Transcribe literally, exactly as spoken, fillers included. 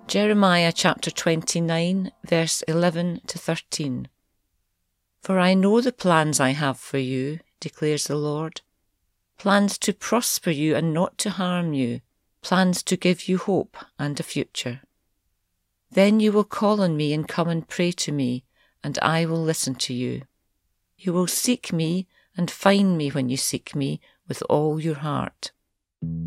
Jeremiah chapter twenty-nine, verse eleven to thirteen. For I know the plans I have for you, declares the Lord, plans to prosper you and not to harm you, plans to give you hope and a future. Then you will call on me and come and pray to me, and I will listen to you. You will seek me and find me when you seek me with all your heart.